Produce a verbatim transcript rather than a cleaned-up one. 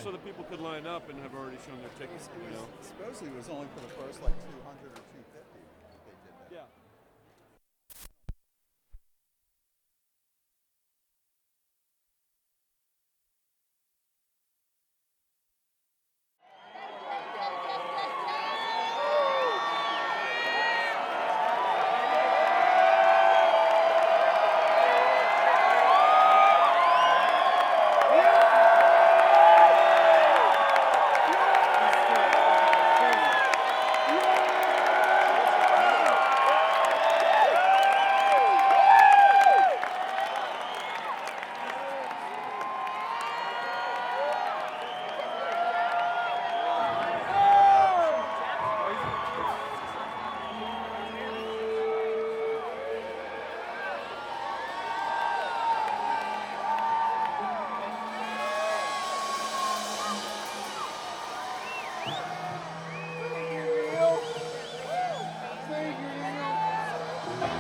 so that people could line up and have already shown their It tickets. was, it You was know. supposedly it was only for the first like two hundred or